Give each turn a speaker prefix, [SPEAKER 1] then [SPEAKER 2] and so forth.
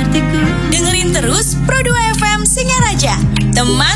[SPEAKER 1] hatiku.
[SPEAKER 2] Dengerin terus Pro 2 FM Singaraja, teman